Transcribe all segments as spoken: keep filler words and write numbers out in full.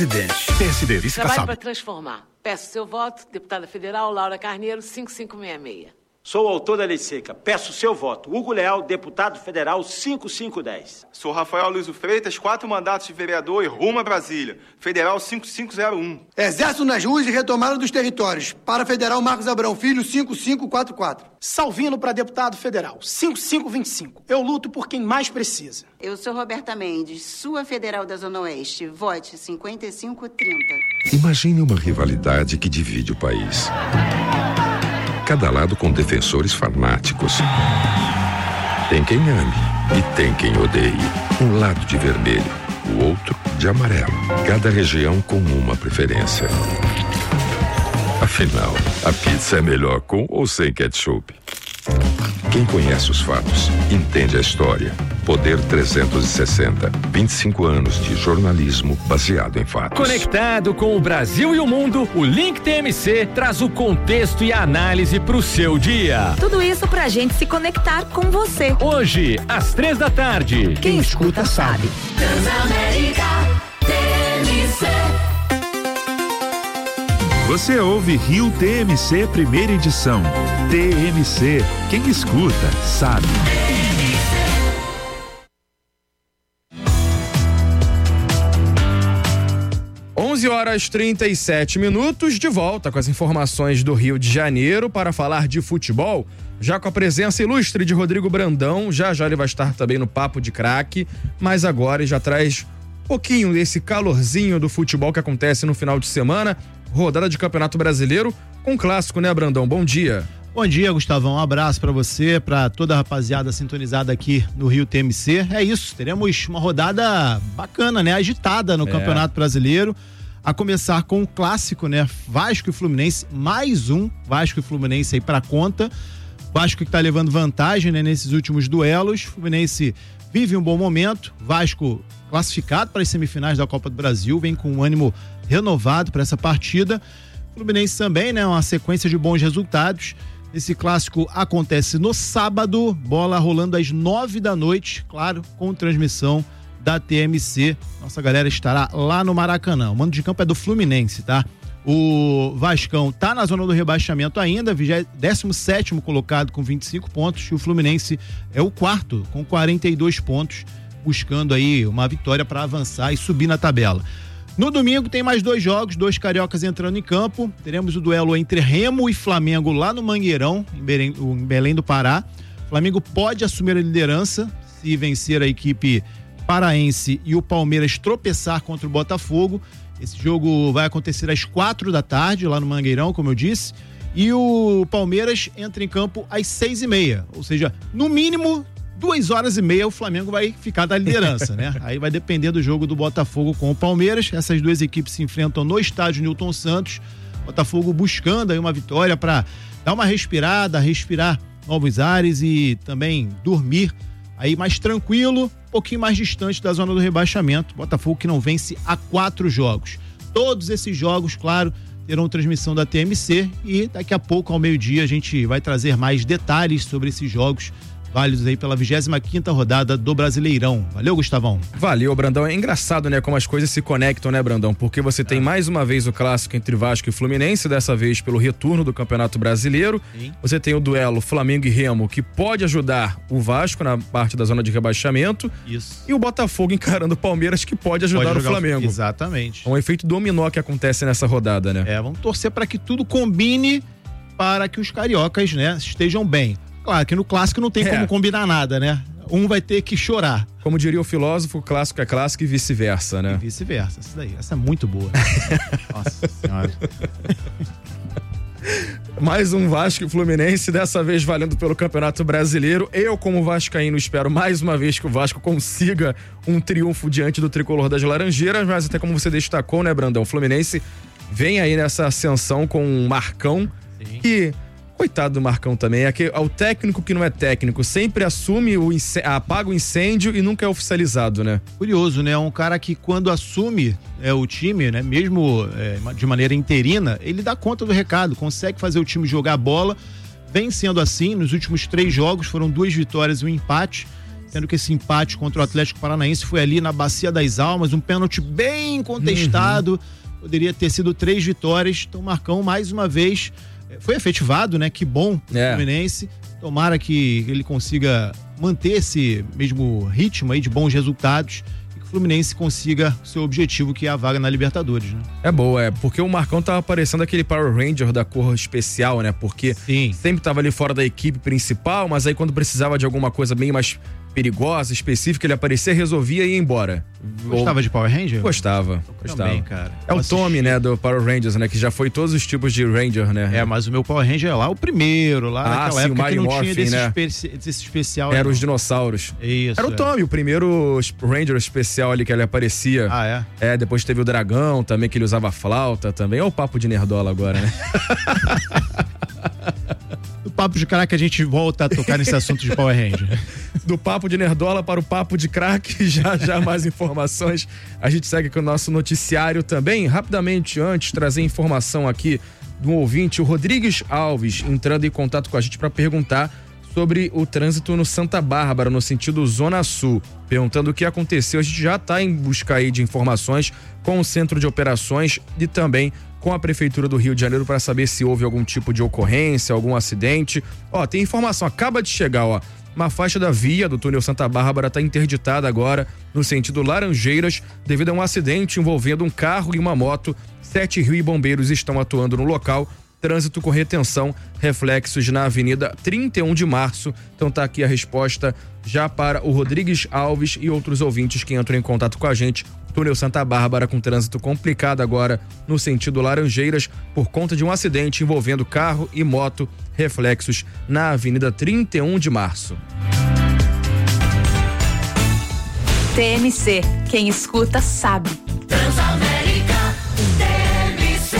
P S D, vice Trabalho para transformar. Peço seu voto, deputada federal Laura Carneiro, cinco cinco seis seis. Sou o autor da lei seca. Peço seu voto. Hugo Leal, deputado federal, cinco cinco um zero. Sou Rafael Luiz Freitas, quatro mandatos de vereador e rumo a Brasília. Federal cinco cinco zero um. Exército nas ruas e retomada dos territórios. Para Federal Marcos Abrão Filho, cinco cinco quatro quatro. Salvino para deputado federal, cinco cinco dois cinco. Eu luto por quem mais precisa. Eu sou Roberta Mendes, sua federal da Zona Oeste. Vote cinquenta e cinco trinta. Imagine uma rivalidade que divide o país. Cada lado com defensores fanáticos. Tem quem ame e tem quem odeie. Um lado de vermelho, o outro de amarelo. Cada região com uma preferência. Afinal, a pizza é melhor com ou sem ketchup? Quem conhece os fatos, entende a história. Poder trezentos e sessenta. vinte e cinco anos de jornalismo baseado em fatos. Conectado com o Brasil e o mundo, o Link T M C traz o contexto e a análise para o seu dia. Tudo isso pra gente se conectar com você. Hoje, às três da tarde. Quem, Quem escuta, escuta sabe. Transamérica T M C. Você ouve Rio T M C primeira edição. T M C, quem escuta, sabe. onze horas e trinta e sete minutos, de volta com as informações do Rio de Janeiro para falar de futebol, já com a presença ilustre de Rodrigo Brandão. Já já ele vai estar também no Papo de Craque, mas agora ele já traz um pouquinho desse calorzinho do futebol que acontece no final de semana. Rodada de Campeonato Brasileiro com clássico, né, Brandão? Bom dia. Bom dia, Gustavão. Um abraço pra você, pra toda a rapaziada sintonizada aqui no Rio T M C. É isso, teremos uma rodada bacana, né? Agitada no é. Campeonato Brasileiro. A começar com o clássico, né? Vasco e Fluminense, mais um Vasco e Fluminense aí pra conta. Vasco que tá levando vantagem, né? Nesses últimos duelos. Fluminense vive um bom momento. Vasco classificado para as semifinais da Copa do Brasil, vem com um ânimo renovado para essa partida. Fluminense também, né? Uma sequência de bons resultados. Esse clássico acontece no sábado, bola rolando às nove da noite, claro, com transmissão da T M C. Nossa galera estará lá no Maracanã. O mando de campo é do Fluminense, tá? O Vascão tá na zona do rebaixamento ainda, décimo sétimo colocado com vinte e cinco pontos, e o Fluminense é o quarto com quarenta e dois pontos, buscando aí uma vitória para avançar e subir na tabela. No domingo tem mais dois jogos, dois cariocas entrando em campo. Teremos o duelo entre Remo e Flamengo lá no Mangueirão, em Belém, em Belém do Pará. O Flamengo pode assumir a liderança se vencer a equipe paraense e o Palmeiras tropeçar contra o Botafogo. Esse jogo vai acontecer às quatro da tarde lá no Mangueirão, como eu disse. E o Palmeiras entra em campo às seis e meia, ou seja, no mínimo duas horas e meia o Flamengo vai ficar da liderança, né? Aí vai depender do jogo do Botafogo com o Palmeiras. Essas duas equipes se enfrentam no estádio Newton Santos. Botafogo buscando aí uma vitória para dar uma respirada, respirar novos ares e também dormir aí mais tranquilo, um pouquinho mais distante da zona do rebaixamento. Botafogo que não vence há quatro jogos. Todos esses jogos, claro, terão transmissão da T M C e daqui a pouco, ao meio-dia, a gente vai trazer mais detalhes sobre esses jogos válidos aí pela vigésima quinta rodada do Brasileirão. Valeu, Gustavão. Valeu, Brandão. É engraçado, né, como as coisas se conectam, né, Brandão? Porque você tem é. mais uma vez o clássico entre Vasco e Fluminense, dessa vez pelo retorno do Campeonato Brasileiro. Sim. Você tem o duelo Flamengo e Remo, que pode ajudar o Vasco na parte da zona de rebaixamento. Isso. E o Botafogo encarando o Palmeiras, que pode ajudar pode o Flamengo. O... Exatamente. É um efeito dominó que acontece nessa rodada, né? É, vamos torcer para que tudo combine para que os cariocas, né, estejam bem. Claro que no clássico não tem é. como combinar nada, né? Um vai ter que chorar. Como diria o filósofo, o clássico é clássico e vice-versa, né? E vice-versa, essa daí. Essa é muito boa. Né? Nossa senhora. Mais um Vasco e Fluminense, dessa vez valendo pelo Campeonato Brasileiro. Eu, como vascaíno, espero mais uma vez que o Vasco consiga um triunfo diante do tricolor das Laranjeiras, mas até como você destacou, né, Brandão? O Fluminense vem aí nessa ascensão com um Marcão. Sim. Que... Coitado do Marcão também, é, que, é o técnico que não é técnico, sempre assume, o incê- apaga o incêndio e nunca é oficializado, né? Curioso, né? Um cara que quando assume é, o time, né? Mesmo é, de maneira interina, ele dá conta do recado, consegue fazer o time jogar bola, vem sendo assim, nos últimos três jogos foram duas vitórias e um empate, tendo que esse empate contra o Atlético Paranaense foi ali na Bacia das Almas, um pênalti bem contestado, uhum. poderia ter sido três vitórias, então o Marcão mais uma vez foi efetivado, né? Que bom pro é. Fluminense, tomara que ele consiga manter esse mesmo ritmo aí de bons resultados, o Fluminense consiga o seu objetivo, que é a vaga na Libertadores, né? É boa, é, porque o Marcão tava parecendo aquele Power Ranger da cor especial, né? Porque Sim. sempre tava ali fora da equipe principal, mas aí quando precisava de alguma coisa bem mais perigosa, específica, ele aparecia, resolvia e ia embora. Gostava Ou... de Power Ranger? Gostava, gostava. Também, cara. É o Tommy, né, do Power Rangers, né, que já foi todos os tipos de Ranger, né? É, mas o meu Power Ranger é lá o primeiro, lá ah, naquela sim, época o que não Morphin, tinha desse, né? espe desse especial. Era não. os dinossauros. Isso. Era o Tommy, é. o primeiro Ranger especial ali que ele aparecia. Ah, é? É, depois teve o Dragão também, que ele usava flauta também. Olha o papo de nerdola agora, né? Do papo de craque a gente volta a tocar nesse assunto de Power Ranger. Do papo de nerdola para o papo de craque, já já mais informações. A gente segue com o nosso noticiário também. Rapidamente, antes, trazer informação aqui do ouvinte, o Rodrigues Alves, entrando em contato com a gente para perguntar sobre o trânsito no Santa Bárbara, no sentido Zona Sul. Perguntando o que aconteceu. A gente já está em busca aí de informações com o Centro de Operações e também com a Prefeitura do Rio de Janeiro para saber se houve algum tipo de ocorrência, algum acidente. Ó, tem informação, acaba de chegar, ó. Uma faixa da via do túnel Santa Bárbara está interditada agora no sentido Laranjeiras devido a um acidente envolvendo um carro e uma moto. Sete Rio e bombeiros estão atuando no local. Trânsito com retenção, reflexos na Avenida trinta e um de março. Então tá aqui a resposta já para o Rodrigues Alves e outros ouvintes que entram em contato com a gente. Túnel Santa Bárbara com trânsito complicado agora no sentido Laranjeiras por conta de um acidente envolvendo carro e moto, reflexos na Avenida trinta e um de março. T M C, quem escuta sabe. Transamérica, T M C.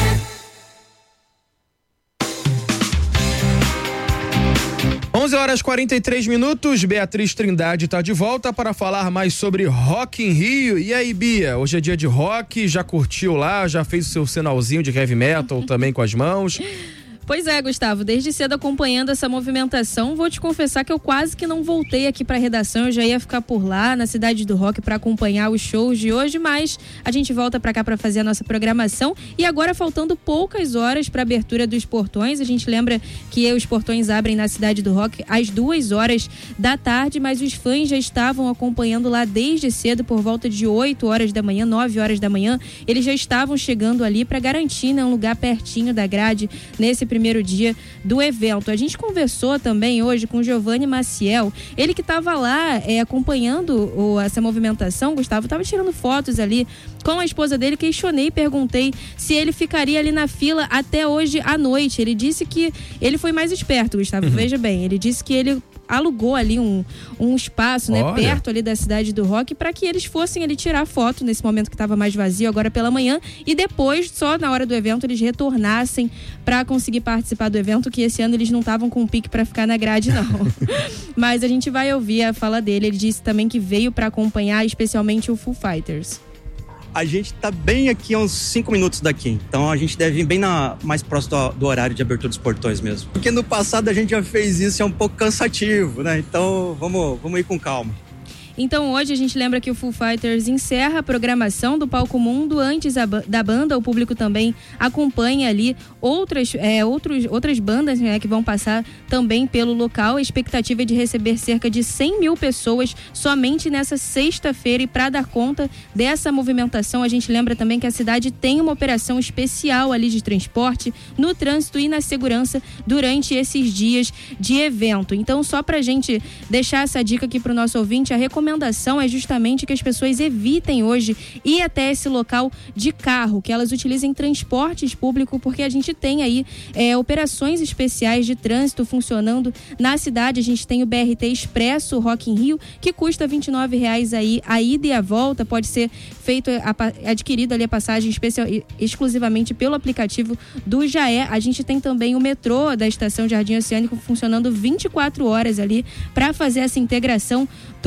onze horas e quarenta e três minutos, Beatriz Trindade está de volta para falar mais sobre Rock in Rio. E aí, Bia, hoje é dia de rock, já curtiu lá, já fez o seu sinalzinho de heavy metal também com as mãos? Pois é, Gustavo, desde cedo acompanhando essa movimentação, vou te confessar que eu quase que não voltei aqui para a redação, eu já ia ficar por lá na Cidade do Rock para acompanhar os shows de hoje, mas a gente volta para cá para fazer a nossa programação e agora faltando poucas horas para a abertura dos portões, a gente lembra que os portões abrem na Cidade do Rock às duas horas da tarde, mas os fãs já estavam acompanhando lá desde cedo, por volta de oito horas da manhã, nove horas da manhã, eles já estavam chegando ali para garantir, né, um lugar pertinho da grade nesse primeiro dia do evento. A gente conversou também hoje com o Giovanni Maciel, ele que estava lá é, acompanhando o, essa movimentação, Gustavo, estava tirando fotos ali com a esposa dele, questionei e perguntei se ele ficaria ali na fila até hoje à noite. Ele disse que ele foi mais esperto, Gustavo, uhum. Veja bem, ele disse que ele alugou ali um, um espaço, né, perto ali da Cidade do Rock, para que eles fossem ali tirar foto nesse momento que estava mais vazio agora pela manhã e depois, só na hora do evento, eles retornassem para conseguir participar do evento, que esse ano eles não estavam com pique para ficar na grade, não. Mas a gente vai ouvir a fala dele. Ele disse também que veio para acompanhar especialmente o Foo Fighters. A gente tá bem aqui a uns cinco minutos daqui, então a gente deve vir bem na, mais próximo do, do horário de abertura dos portões mesmo. Porque no passado a gente já fez isso e é um pouco cansativo, né? Então vamos, vamos ir com calma. Então hoje a gente lembra que o Foo Fighters encerra a programação do Palco Mundo. Antes a, da banda, o público também acompanha ali outras, é, outros, outras bandas, né, que vão passar também pelo local. A expectativa é de receber cerca de cem mil pessoas somente nessa sexta-feira, e para dar conta dessa movimentação, a gente lembra também que a cidade tem uma operação especial ali de transporte, no trânsito e na segurança durante esses dias de evento. Então, só pra gente deixar essa dica aqui pro nosso ouvinte, a recomendação recomendação é justamente que as pessoas evitem hoje ir até esse local de carro, que elas utilizem transportes públicos, porque a gente tem aí é, operações especiais de trânsito funcionando na cidade. A gente tem o B R T Expresso Rock in Rio, que custa vinte e nove reais aí a ida e a volta, pode ser feito, adquirido ali a passagem especial, exclusivamente pelo aplicativo do Jaé. A gente tem também o metrô da estação Jardim Oceânico funcionando vinte e quatro horas ali para fazer essa integração do B R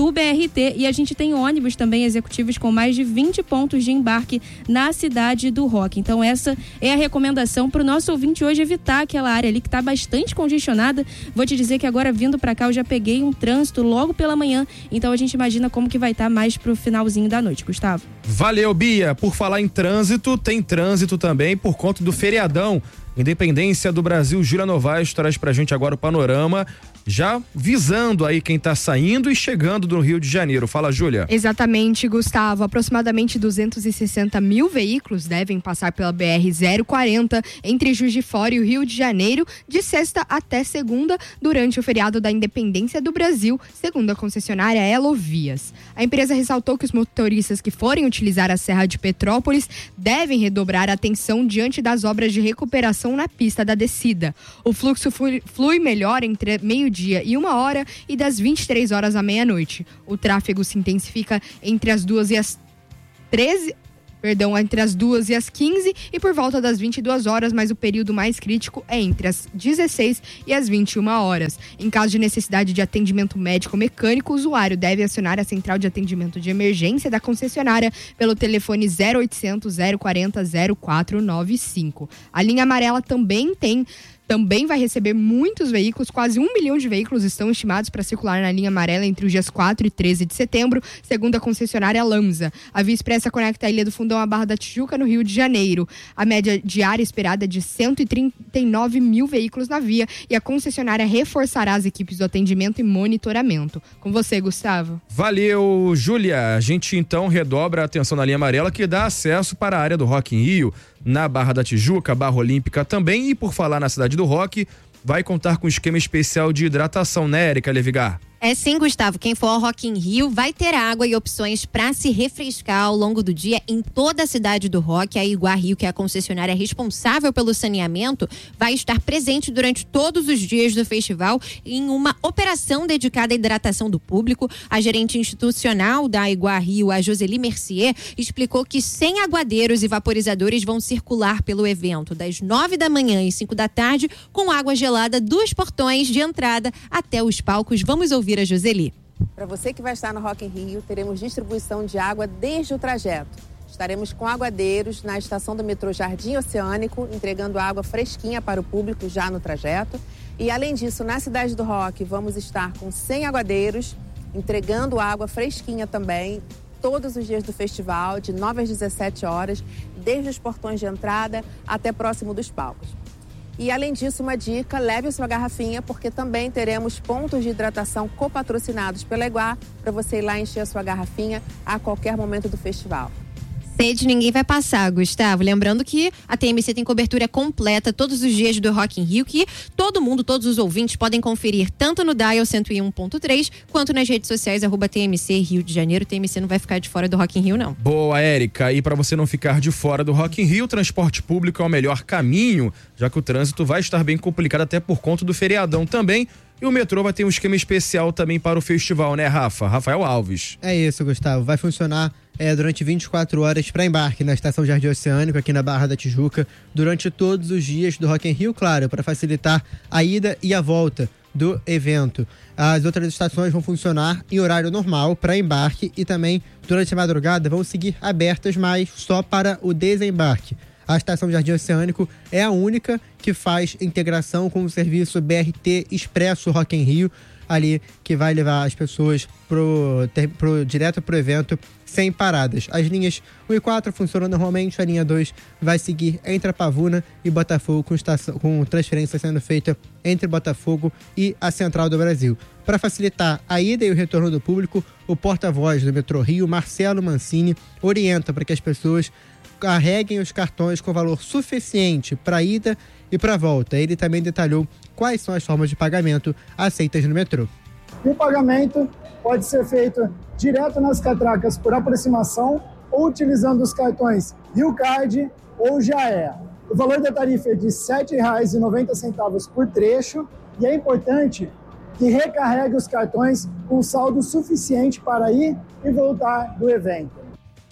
R T e a gente tem ônibus também executivos com mais de vinte pontos de embarque na cidade do Rock. Então essa é a recomendação para o nosso ouvinte hoje evitar aquela área ali que está bastante congestionada. Vou te dizer que agora vindo para cá eu já peguei um trânsito logo pela manhã, então a gente imagina como que vai estar tá mais pro finalzinho da noite, Gustavo. Valeu, Bia. Por falar em trânsito, tem trânsito também por conta do feriadão. Independência do Brasil, Júlia Novaes traz pra gente agora o panorama, já visando aí quem tá saindo e chegando do Rio de Janeiro. Fala, Júlia. Exatamente, Gustavo. Aproximadamente duzentos e sessenta mil veículos devem passar pela B R zero quarenta entre Juiz de Fora e o Rio de Janeiro de sexta até segunda durante o feriado da Independência do Brasil, segundo a concessionária Elovias. A empresa ressaltou que os motoristas que forem utilizar a Serra de Petrópolis devem redobrar a atenção diante das obras de recuperação na pista da descida. O fluxo flui, flui melhor entre meio-dia e uma hora e das vinte e três horas à meia-noite. O tráfego se intensifica entre as duas e as treze, perdão, entre as duas e as quinze e por volta das vinte e duas horas, mas o período mais crítico é entre as dezesseis e as vinte e uma horas. Em caso de necessidade de atendimento médico-mecânico, o usuário deve acionar a central de atendimento de emergência da concessionária pelo telefone zero oitocentos, zero quarenta, zero quatro nove cinco. A linha amarela também tem Também vai receber muitos veículos, quase um milhão de veículos estão estimados para circular na linha amarela entre os dias quatro e treze de setembro, segundo a concessionária Lambsa. A Via Expressa conecta a Ilha do Fundão à Barra da Tijuca, no Rio de Janeiro. A média diária esperada é de cento e trinta e nove mil veículos na via e a concessionária reforçará as equipes do atendimento e monitoramento. Com você, Gustavo. Valeu, Júlia. A gente então redobra a atenção na linha amarela que dá acesso para a área do Rock in Rio, na Barra da Tijuca, Barra Olímpica também, e por falar na cidade do Rock, vai contar com um esquema especial de hidratação, né, Érica Levigar? É sim, Gustavo. Quem for ao Rock in Rio vai ter água e opções para se refrescar ao longo do dia em toda a cidade do Rock. A Iguá Rio, que é a concessionária responsável pelo saneamento, vai estar presente durante todos os dias do festival em uma operação dedicada à hidratação do público. A gerente institucional da Iguá Rio, a Joseli Mercier, explicou que cem aguadeiros e vaporizadores vão circular pelo evento das nove da manhã e cinco da tarde com água gelada dos portões de entrada até os palcos. Vamos ouvir a Joseli. Para você que vai estar no Rock in Rio, teremos distribuição de água desde o trajeto. Estaremos com aguadeiros na estação do metrô Jardim Oceânico, entregando água fresquinha para o público já no trajeto. E além disso, na cidade do Rock, vamos estar com cem aguadeiros, entregando água fresquinha também, todos os dias do festival, de nove às dezessete horas, desde os portões de entrada até próximo dos palcos. E além disso, uma dica, leve a sua garrafinha, porque também teremos pontos de hidratação copatrocinados pela Iguá, para você ir lá encher a sua garrafinha a qualquer momento do festival. Sede ninguém vai passar, Gustavo. Lembrando que a T M C tem cobertura completa todos os dias do Rock in Rio, que todo mundo, todos os ouvintes podem conferir tanto no Dial cento e um ponto três quanto nas redes sociais arroba T M C Rio de Janeiro. T M C não vai ficar de fora do Rock in Rio, não. Boa, Érica. E para você não ficar de fora do Rock in Rio, o transporte público é o melhor caminho, já que o trânsito vai estar bem complicado até por conta do feriadão também. E o metrô vai ter um esquema especial também para o festival, né, Rafa? Rafael Alves. É isso, Gustavo. Vai funcionar é, durante vinte e quatro horas para embarque na estação Jardim Oceânico, aqui na Barra da Tijuca, durante todos os dias do Rock in Rio, claro, para facilitar a ida e a volta do evento. As outras estações vão funcionar em horário normal para embarque e também durante a madrugada vão seguir abertas, mas só para o desembarque. A estação Jardim Oceânico é a única que faz integração com o serviço B R T Expresso Rock in Rio, ali que vai levar as pessoas pro, pro, direto para o evento sem paradas. As linhas um e quatro funcionam normalmente, a linha dois vai seguir entre a Pavuna e Botafogo, com, estação, com transferência sendo feita entre Botafogo e a Central do Brasil. Para facilitar a ida e o retorno do público, o porta-voz do Metrô Rio, Marcelo Mancini, orienta para que as pessoas carreguem os cartões com valor suficiente para ida e para volta. Ele também detalhou quais são as formas de pagamento aceitas no metrô. O pagamento pode ser feito direto nas catracas por aproximação ou utilizando os cartões Rio Card ou Jaé. O valor da tarifa é de sete reais e noventa centavos por trecho e é importante que recarregue os cartões com saldo suficiente para ir e voltar do evento.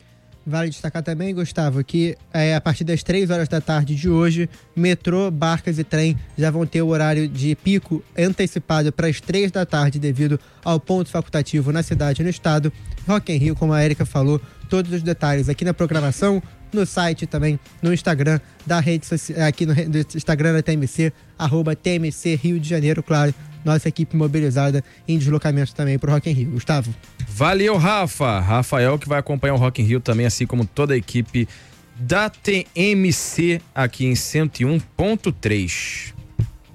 Vale destacar também, Gustavo, que é, a partir das três horas da tarde de hoje, metrô, barcas e trem já vão ter o horário de pico antecipado para as três da tarde devido ao ponto facultativo na cidade e no estado. Rock in Rio, como a Erika falou, todos os detalhes aqui na programação, no site também, no Instagram da rede social, aqui no, no Instagram da T M C, arroba T M C Rio de Janeiro, claro. Nossa equipe mobilizada em deslocamento também pro Rock in Rio. Gustavo. Valeu, Rafa. Rafael que vai acompanhar o Rock in Rio também, assim como toda a equipe da T M C aqui em cento e um ponto três.